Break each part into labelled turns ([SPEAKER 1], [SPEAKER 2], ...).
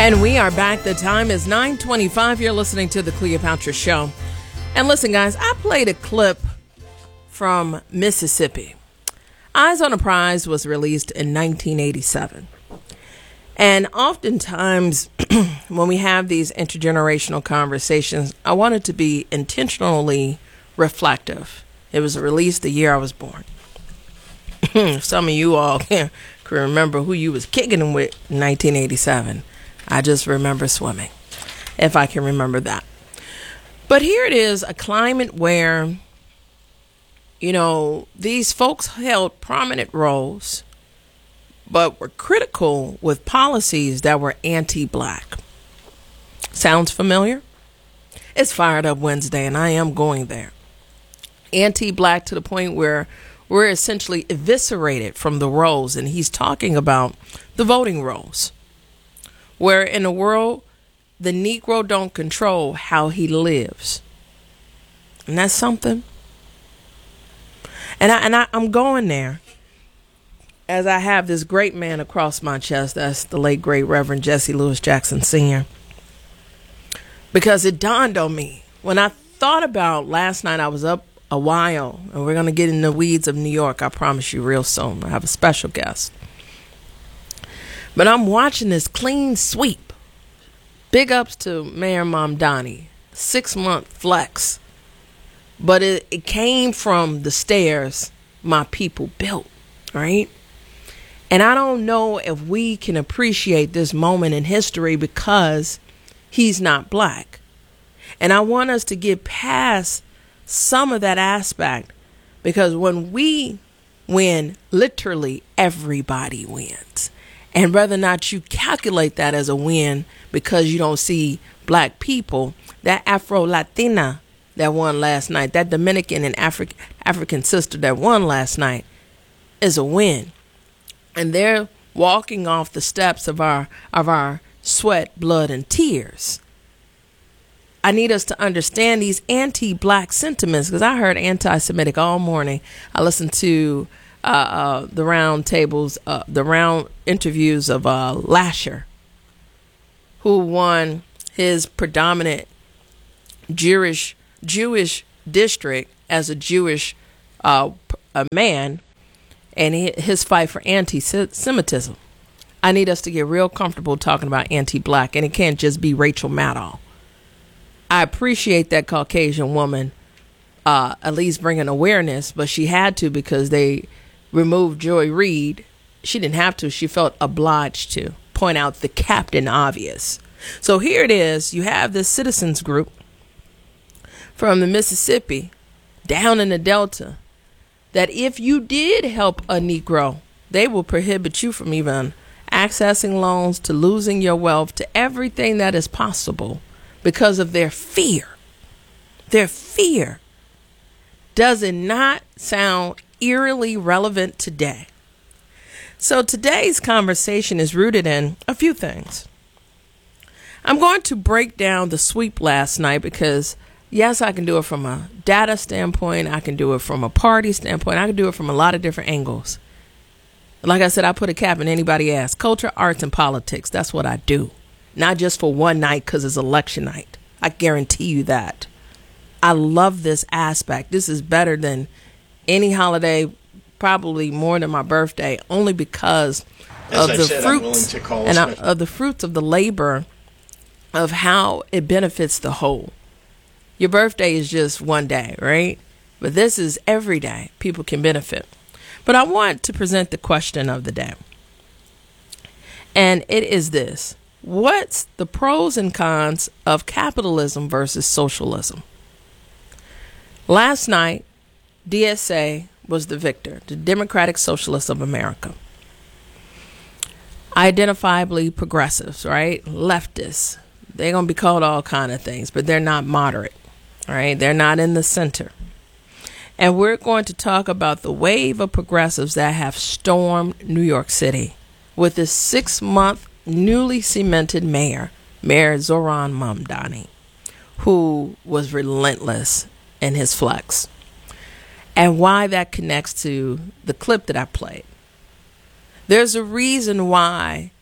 [SPEAKER 1] And we are back. The time is 9:25. You're listening to the Cleopatra Show. And listen, guys, I played a clip from Mississippi. Eyes on a Prize was released in 1987. And oftentimes, when we have these intergenerational conversations, I wanted to be intentionally reflective. It was released the year I was born. Some of you all can remember who you was kicking with in 1987. I just remember swimming, if I can remember that. But here it is, a climate where, you know, these folks held prominent roles, but were critical with policies that were anti-black. Sounds familiar? It's Fired Up Wednesday, and I am going there. Anti-black to the point where we're essentially eviscerated from the roles, and he's talking about the voting rolls, where in a world, the Negro don't control how he lives. And that's something. And I'm going there as I have this great man across my chest. That's the late, great Reverend Jesse Lewis Jackson Sr. Because it dawned on me. When I thought about last night, I was up a while, and we're going to get in the weeds of New York, I promise you, real soon. I have a special guest. But I'm watching this clean sweep. Big ups to Mayor Mamdani. 6-month flex. But it came from the stairs my people built, right? And I don't know if we can appreciate this moment in history because he's not black. And I want us to get past some of that aspect, because when we win, literally everybody wins. And whether or not you calculate that as a win because you don't see black people, that Afro-Latina that won last night, that Dominican and African sister that won last night is a win. And they're walking off the steps of our sweat, blood, and tears. I need us to understand these anti-black sentiments, because I heard anti-Semitic all morning. I listened to the round tables, the round interviews of Lasher, who won his predominant Jewish district as a Jewish a man, and his fight for anti-Semitism. I need us to get real comfortable talking about anti-black, and it can't just be Rachel Maddow. I appreciate that Caucasian woman at least bringing awareness, but she had to because they removed Joy Reid. She didn't have to. She felt obliged to point out the Captain Obvious. So here it is. You have this citizens group from the Mississippi down in the Delta that if you did help a Negro, they will prohibit you from even accessing loans, to losing your wealth, to everything that is possible because of their fear. Their fear. Does it not sound eerily relevant today? So today's conversation is rooted in a few things. I'm going to break down the sweep last night because, yes, I can do it from a data standpoint. I can do it from a party standpoint. I can do it from a lot of different angles. Like I said, I put a cap in anybody ass. Culture, arts, and politics. That's what I do. Not just for one night because it's election night. I guarantee you that. I love this aspect. This is better than any holiday, probably more than my birthday, only because of the fruits of the fruits of the labor of how it benefits the whole. Your birthday is just one day, right? But this is every day people can benefit. But I want to present the question of the day. And it is this. What's the pros and cons of capitalism versus socialism? Last night, DSA was the victor, the Democratic Socialists of America. Identifiably progressives, right? Leftists. They're going to be called all kind of things, but they're not moderate, right? They're not in the center. And we're going to talk about the wave of progressives that have stormed New York City with this 6-month newly cemented Mayor Zohran Mamdani, who was relentless in his flex, and why that connects to the clip that I played. There's a reason why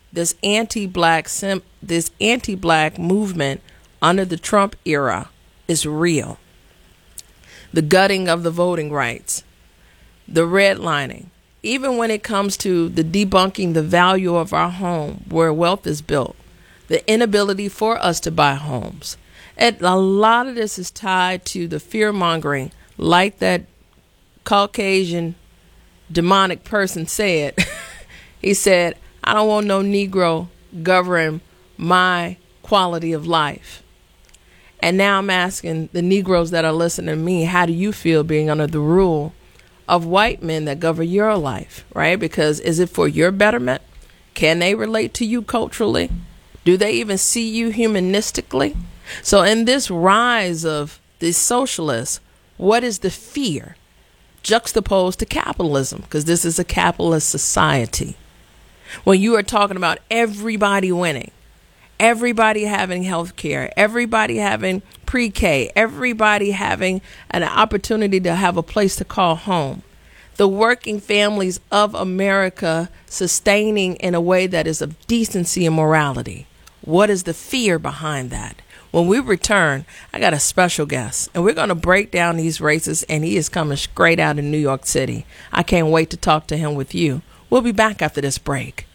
[SPEAKER 1] this anti-black movement under the Trump era is real. The gutting of the voting rights, the redlining, even when it comes to the debunking the value of our home where wealth is built, the inability for us to buy homes. And a lot of this is tied to the fear-mongering, like that Caucasian demonic person said. He said, I don't want no Negro governing my quality of life. And now I'm asking the Negroes that are listening to me, how do you feel being under the rule of white men that govern your life, right? Because is it for your betterment? Can they relate to you culturally? Do they even see you humanistically? So in this rise of the socialists, what is the fear juxtaposed to capitalism? Because this is a capitalist society. When you are talking about everybody winning, everybody having health care, everybody having pre-K, everybody having an opportunity to have a place to call home, the working families of America sustaining in a way that is of decency and morality. What is the fear behind that? When we return, I got a special guest, and we're going to break down these races, and he is coming straight out of New York City. I can't wait to talk to him with you. We'll be back after this break.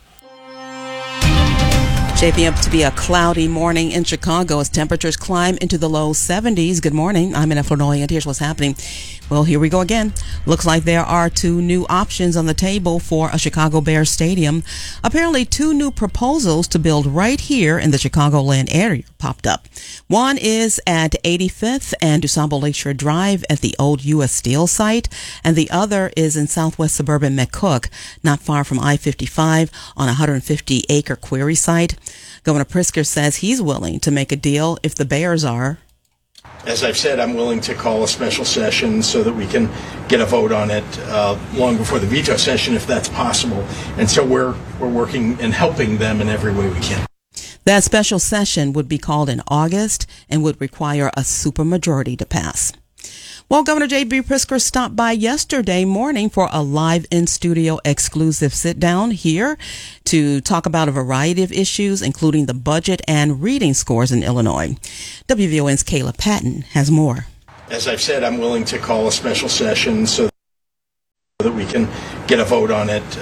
[SPEAKER 2] Shaping up to be a cloudy morning in Chicago as temperatures climb into the low 70s. Good morning. I'm Ina Flournoy, and here's what's happening. Well, here we go again. Looks like there are two new options on the table for a Chicago Bears stadium. Apparently, two new proposals to build right here in the Chicagoland area popped up. One is at 85th and DuSable Lakeshore Drive at the old U.S. Steel site, and the other is in southwest suburban McCook, not far from I-55 on a 150-acre quarry site. Governor Pritzker says he's willing to make a deal if the Bears are.
[SPEAKER 3] As I've said, I'm willing to call a special session so that we can get a vote on it long before the veto session, if that's possible. And so we're working and helping them in every way we can.
[SPEAKER 2] That special session would be called in August and would require a supermajority to pass. Well, Governor J.B. Pritzker stopped by yesterday morning for a live in-studio exclusive sit-down here to talk about a variety of issues, including the budget and reading scores in Illinois. WVON's Kayla Patton has more.
[SPEAKER 3] As I've said, I'm willing to call a special session so that we can get a vote on it.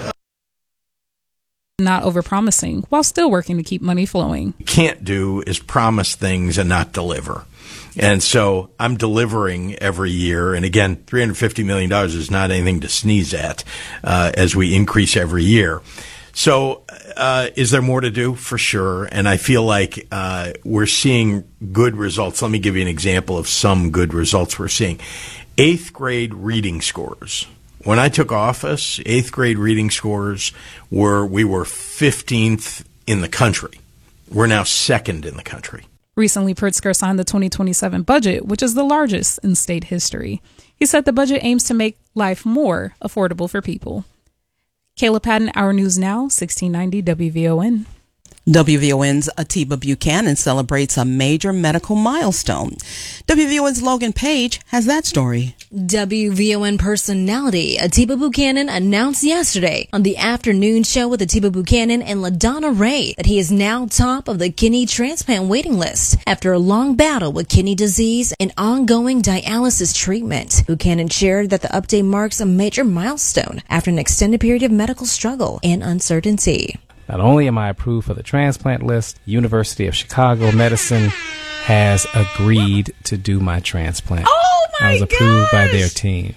[SPEAKER 4] Not overpromising while still working to keep money flowing.
[SPEAKER 5] Can't do is promise things and not deliver. And so I'm delivering every year. And again, $350 million is not anything to sneeze at as we increase every year. So is there more to do? For sure. And I feel like we're seeing good results. Let me give you an example of some good results we're seeing. 8th grade reading scores. When I took office, 8th grade reading scores we were 15th in the country. We're now 2nd in the country.
[SPEAKER 4] Recently, Pritzker signed the 2027 budget, which is the largest in state history. He said the budget aims to make life more affordable for people. Kayla Patton, Our News Now, 1690 WVON.
[SPEAKER 2] WVON's Atiba Buchanan celebrates a major medical milestone. WVON's Logan Page has that story.
[SPEAKER 6] WVON personality Atiba Buchanan announced yesterday on the afternoon show with Atiba Buchanan and LaDonna Ray that he is now top of the kidney transplant waiting list after a long battle with kidney disease and ongoing dialysis treatment. Buchanan shared that the update marks a major milestone after an extended period of medical struggle and uncertainty.
[SPEAKER 7] Not only am I approved for the transplant list, University of Chicago Medicine has agreed to do my transplant.
[SPEAKER 8] Oh my gosh!
[SPEAKER 7] I was approved by their team.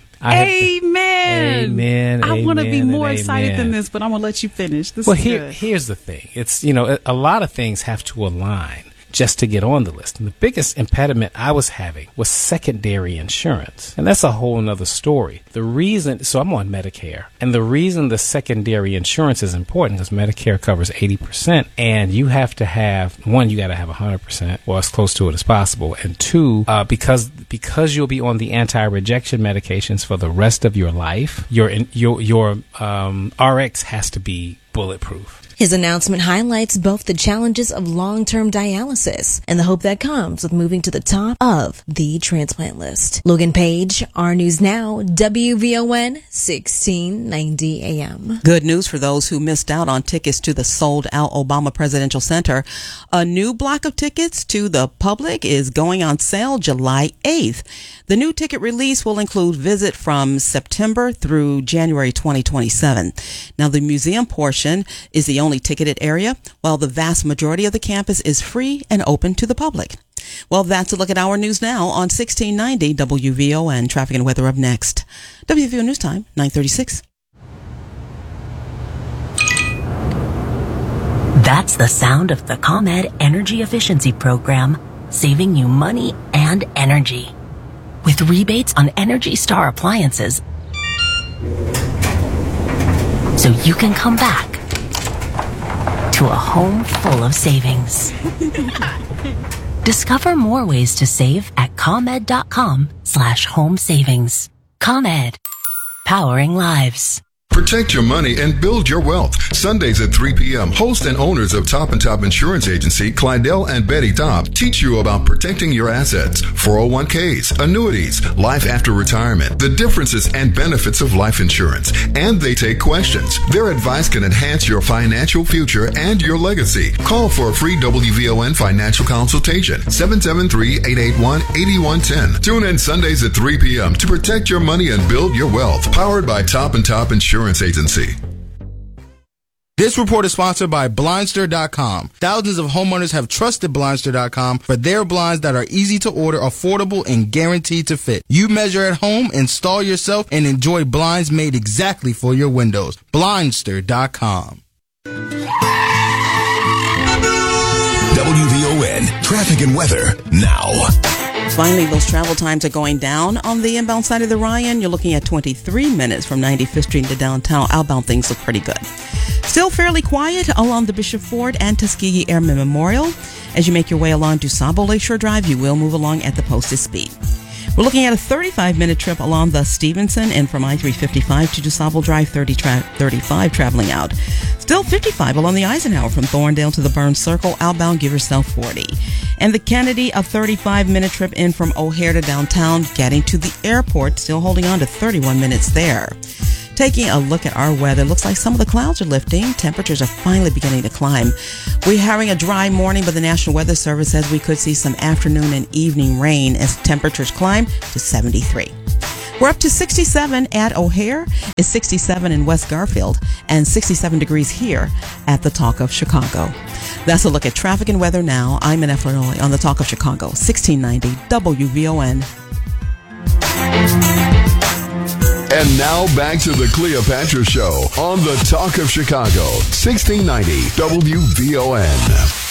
[SPEAKER 8] Amen. I want to be more excited than this, but I'm going to let you finish.
[SPEAKER 7] Here's the thing. It's, a lot of things have to align just to get on the list. And the biggest impediment I was having was secondary insurance. And that's a whole nother story. So I'm on Medicare. And the reason the secondary insurance is important is Medicare covers 80%. And you have to have, one, you got to have 100% or as close to it as possible. And two, because you'll be on the anti-rejection medications for the rest of your life, your RX has to be bulletproof.
[SPEAKER 6] His announcement highlights both the challenges of long-term dialysis and the hope that comes with moving to the top of the transplant list. Logan Page, R News Now, WVON, 1690 AM.
[SPEAKER 2] Good news for those who missed out on tickets to the sold-out Obama Presidential Center. A new block of tickets to the public is going on sale July 8th. The new ticket release will include visit from September through January 2027. Now, the museum portion is the only ticketed area, while the vast majority of the campus is free and open to the public. Well, that's a look at our news now on 1690 WVON. Traffic and weather up next. WVON News Time, 9:36.
[SPEAKER 9] That's the sound of the ComEd Energy Efficiency Program, saving you money and energy. With rebates on Energy Star appliances, so you can come back to a home full of savings. Discover more ways to save at ComEd.com/home savings. ComEd, powering lives.
[SPEAKER 10] Protect your money and build your wealth. Sundays at 3 p.m., hosts and owners of Top & Top Insurance Agency, Clydell and Betty Top, teach you about protecting your assets, 401ks, annuities, life after retirement, the differences and benefits of life insurance, and they take questions. Their advice can enhance your financial future and your legacy. Call for a free WVON financial consultation, 773-881-8110. Tune in Sundays at 3 p.m. to protect your money and build your wealth. Powered by Top & Top Insurance Agency.
[SPEAKER 11] This report is sponsored by Blindster.com. Thousands of homeowners have trusted Blindster.com for their blinds that are easy to order, affordable, and guaranteed to fit. You measure at home, install yourself, and enjoy blinds made exactly for your windows. Blindster.com.
[SPEAKER 12] WVON traffic and weather now.
[SPEAKER 2] Finally, those travel times are going down on the inbound side of the Ryan. You're looking at 23 minutes from 95th Street to downtown. Outbound, things look pretty good. Still fairly quiet along the Bishop Ford and Tuskegee Airmen Memorial. As you make your way along DuSable Lakeshore Drive, you will move along at the posted speed. We're looking at a 35-minute trip along the Stevenson and from I-355 to DuSable Drive, 35 traveling out. Still 55 along the Eisenhower from Thorndale to the Burns Circle. Outbound, give yourself 40. And the Kennedy, a 35-minute trip in from O'Hare to downtown, getting to the airport, still holding on to 31 minutes there. Taking a look at our weather, looks like some of the clouds are lifting. Temperatures are finally beginning to climb. We're having a dry morning, but the National Weather Service says we could see some afternoon and evening rain as temperatures climb to 73. We're up to 67 at O'Hare, it's 67 in West Garfield, and 67 degrees here at the Talk of Chicago. That's a look at traffic and weather now. I'm Annette Flournoy on the Talk of Chicago, 1690 WVON.
[SPEAKER 10] And now back to the Cleopatra Show on the Talk of Chicago, 1690 WVON.